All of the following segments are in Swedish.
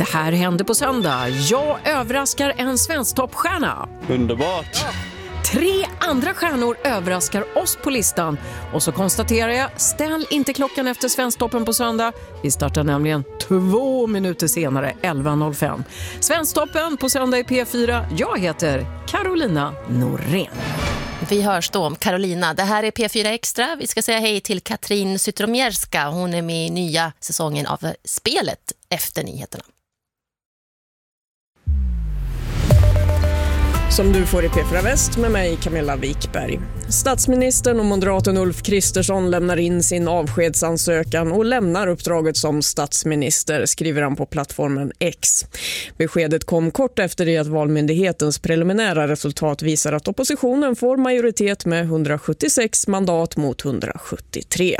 Det här händer på söndag. Jag överraskar en svensktoppstjärna. Underbart! 3 andra stjärnor överraskar oss på listan. Och så konstaterar jag, ställ inte klockan efter Svensktoppen på söndag. Vi startar nämligen 2 minuter senare, 11.05. Svensktoppen på söndag i P4. Jag heter Carolina Norén. Vi hörs då om Carolina. Det här är P4 Extra. Vi ska säga hej till Katrin Zytomierska. Hon är med i nya säsongen av Spelet efter nyheterna. Som du får i P4 Väst med mig, Camilla Wikberg. Statsministern och moderaten Ulf Kristersson lämnar in sin avskedsansökan och lämnar uppdraget som statsminister, skriver han på plattformen X. Beskedet kom kort efter det att Valmyndighetens preliminära resultat visar att oppositionen får majoritet med 176 mandat mot 173.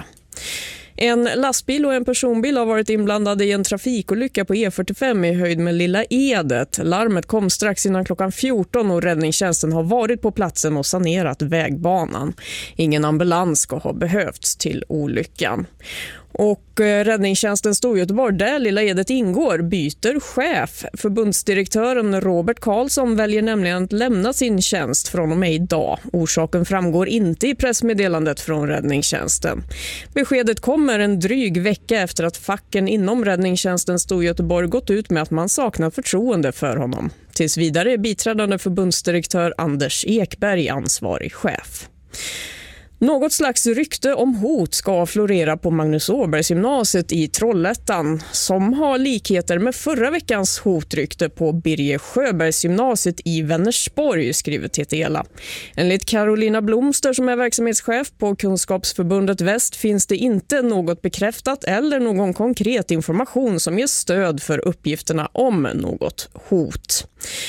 En lastbil och en personbil har varit inblandade i en trafikolycka på E45 i höjd med Lilla Edet. Larmet kom strax innan klockan 14 och räddningstjänsten har varit på platsen och sanerat vägbanan. Ingen ambulans ska ha behövts till olyckan. Och räddningstjänsten Storgöteborg, där Lilla Edet ingår, byter chef. Förbundsdirektören Robert Karlsson väljer nämligen att lämna sin tjänst från och med idag. Orsaken framgår inte i pressmeddelandet från räddningstjänsten. Beskedet kommer en dryg vecka efter att facken inom räddningstjänsten Storgöteborg gått ut med att man saknar förtroende för honom. Tills vidare är biträdande förbundsdirektör Anders Ekberg ansvarig chef. Något slags rykte om hot ska florera på Magnus Åbergsgymnasiet i Trollhättan, som har likheter med förra veckans hotrykte på Birger Sjöbergsgymnasiet i Vänersborg, skriver TTELA. Enligt Carolina Blomster, som är verksamhetschef på Kunskapsförbundet Väst, finns det inte något bekräftat eller någon konkret information som ger stöd för uppgifterna om något hot.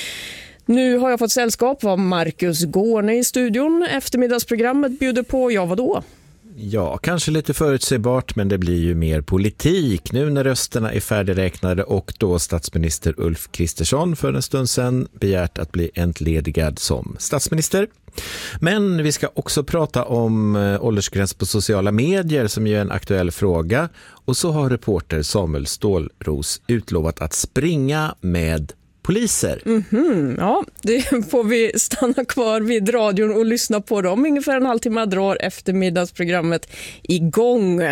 Nu har jag fått sällskap av Marcus Gårne i studion. Eftermiddagsprogrammet bjuder på, ja vadå? Ja, kanske lite förutsägbart, men det blir ju mer politik nu när rösterna är färdigräknade och då statsminister Ulf Kristersson för en stund sedan begärt att bli entledigad som statsminister. Men vi ska också prata om åldersgräns på sociala medier som ju är en aktuell fråga. Och så har reporter Samuel Stålros utlovat att springa med poliser. Ja, det får vi stanna kvar vid radion och lyssna på dem. Ungefär en halvtimme drar eftermiddagsprogrammet igång.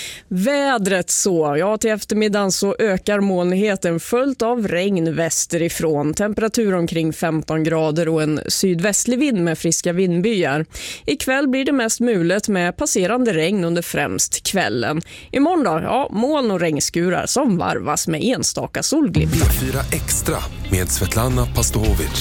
Vädret så. Ja, till eftermiddagen så ökar molnigheten följt av regn västerifrån. Temperatur omkring 15 grader och en sydvästlig vind med friska vindbyar. Ikväll blir det mest mulet med passerande regn under främst kvällen. Imorgon då, ja, moln och regnskurar som varvas med enstaka solglimtar. P4 Extra med Svetlana Pastovic.